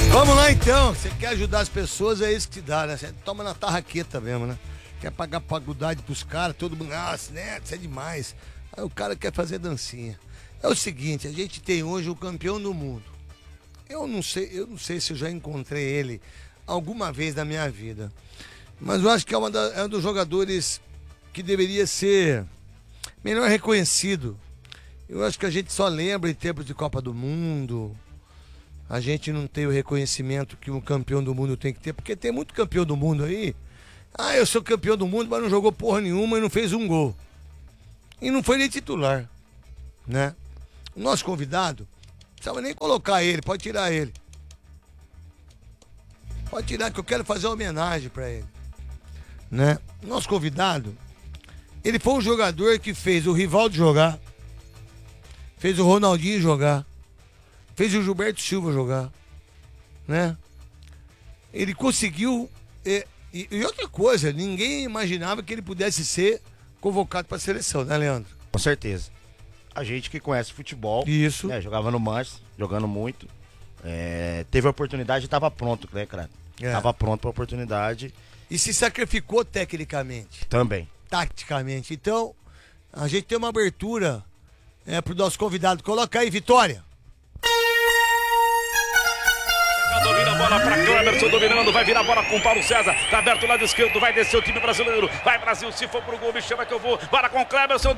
Vamos lá então, você quer ajudar as pessoas, é isso que te dá, né? Você toma na tarraqueta mesmo, né? Quer pagar faculdade pros caras, todo mundo, nossa, né? Isso é demais. Aí o cara quer fazer dancinha. É o seguinte, a gente tem hoje o campeão do mundo. Eu não sei se eu já encontrei ele alguma vez na minha vida. Mas eu acho que é um dos jogadores que deveria ser melhor reconhecido. Eu acho que a gente só lembra em tempos de Copa do Mundo. A gente não tem o reconhecimento que um campeão do mundo tem que ter, porque tem muito campeão do mundo aí. Ah, eu sou campeão do mundo, mas não jogou porra nenhuma e não fez um gol. E não foi nem titular, né? O nosso convidado, não precisava nem colocar ele, pode tirar ele. Pode tirar que eu quero fazer uma homenagem pra ele, né? O nosso convidado, ele foi um jogador que fez o Rivaldo jogar, fez o Ronaldinho jogar, fez o Gilberto Silva jogar, né? Ele conseguiu... E outra coisa, ninguém imaginava que ele pudesse ser convocado para a seleção, né, Leandro? Com certeza. A gente que conhece futebol, Isso. Né, jogava no Manchester, jogando muito, teve a oportunidade e estava pronto, né, cara? Estava pronto para a oportunidade. E se sacrificou tecnicamente. Também. Taticamente. Então, a gente tem uma abertura para o nosso convidado. Coloca aí, Vitória. Domina a bola para Cleberson, dominando, vai virar a bola com o Paulo César, tá aberto o lado esquerdo, vai descer o time brasileiro, vai Brasil, se for pro gol, me chama que eu vou, bola com Cleberson.